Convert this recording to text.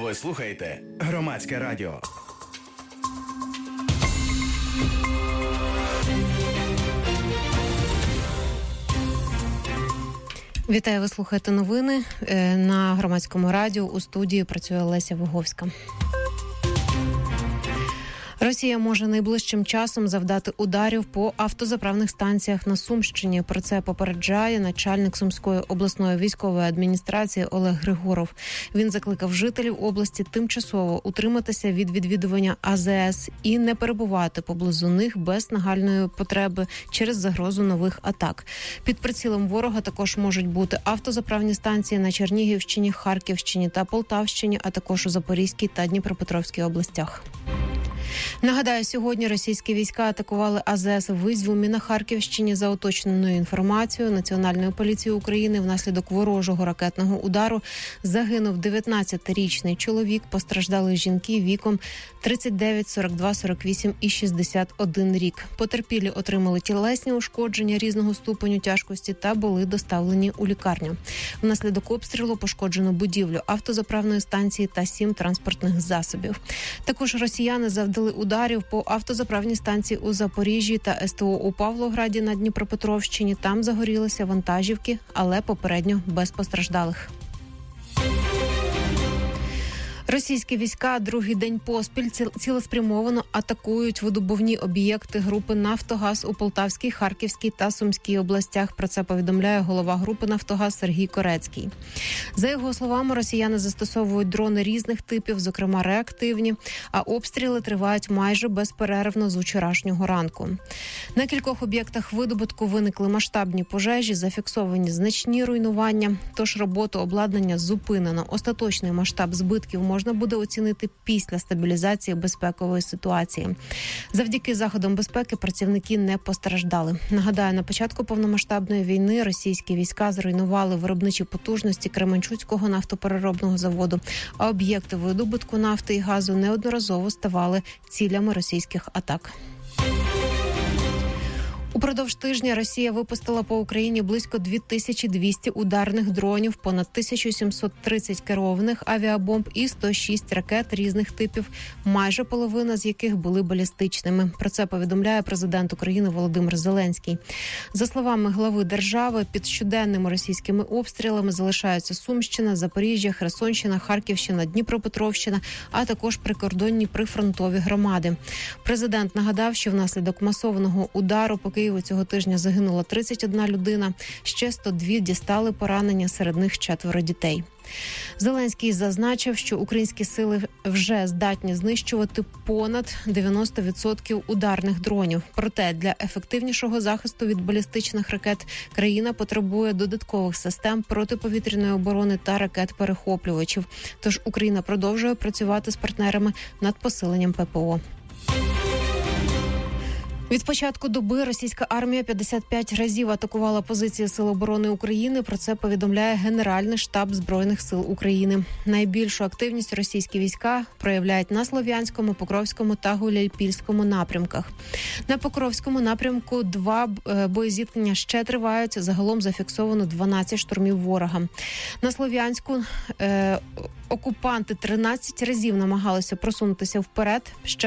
Ви слухаєте Громадське радіо. Вітаю, ви слухаєте новини на Громадському радіо. У студії працює Леся Виговська. Росія може найближчим часом завдати ударів по автозаправних станціях на Сумщині. Про це попереджає начальник Сумської обласної військової адміністрації Олег Григоров. Він закликав жителів області тимчасово утриматися від відвідування АЗС і не перебувати поблизу них без нагальної потреби через загрозу нових атак. Під прицілом ворога також можуть бути автозаправні станції на Чернігівщині, Харківщині та Полтавщині, а також у Запорізькій та Дніпропетровській областях. Нагадаю, сьогодні російські війська атакували АЗС в Ізюмі на Харківщині. За уточненою інформацією Національної поліції України, внаслідок ворожого ракетного удару загинув 19-річний чоловік, постраждали жінки віком 39, 42, 48 і 61 рік. Потерпілі отримали тілесні ушкодження різного ступеню тяжкості та були доставлені у лікарню. Внаслідок обстрілу пошкоджено будівлю автозаправної станції та 7 транспортних засобів. Також росіяни завдали ударів по автозаправній станції у Запоріжжі та СТО у Павлограді на Дніпропетровщині. Там загорілися вантажівки, але попередньо без постраждалих. Російські війська другий день поспіль цілеспрямовано атакують видобувні об'єкти групи «Нафтогаз» у Полтавській, Харківській та Сумській областях. Про це повідомляє голова групи «Нафтогаз» Сергій Корецький. За його словами, росіяни застосовують дрони різних типів, зокрема реактивні, а обстріли тривають майже безперервно з вчорашнього ранку. На кількох об'єктах видобутку виникли масштабні пожежі, зафіксовані значні руйнування, тож роботу обладнання зупинено. Остаточний масштаб збитків можна буде оцінити після стабілізації безпекової ситуації. Завдяки заходам безпеки працівники не постраждали. Нагадаю, на початку повномасштабної війни російські війська зруйнували виробничі потужності Кременчуцького нафтопереробного заводу, а об'єкти видобутку нафти і газу неодноразово ставали цілями російських атак. Упродовж тижня Росія випустила по Україні близько 2200 ударних дронів, понад 1730 керованих авіабомб і 106 ракет різних типів, майже половина з яких були балістичними. Про це повідомляє президент України Володимир Зеленський. За словами глави держави, під щоденними російськими обстрілами залишаються Сумщина, Запоріжжя, Херсонщина, Харківщина, Дніпропетровщина, а також прикордонні прифронтові громади. Президент нагадав, що внаслідок масованого удару по Києву цього тижня загинула 31 людина, ще 102 дістали поранення, серед них 4 дітей. Зеленський зазначив, що українські сили вже здатні знищувати понад 90% ударних дронів. Проте для ефективнішого захисту від балістичних ракет країна потребує додаткових систем протиповітряної оборони та ракет-перехоплювачів. Тож Україна продовжує працювати з партнерами над посиленням ППО. Від початку доби російська армія 55 разів атакувала позиції Сил оборони України. Про це повідомляє Генеральний штаб Збройних сил України. Найбільшу активність російські війська проявляють на Слов'янському, Покровському та Гуляйпільському напрямках. На Покровському напрямку 2 боєзіткнення ще тривають. Загалом зафіксовано 12 штурмів ворога. На Слов'янську окупанти 13 разів намагалися просунутися вперед. Ще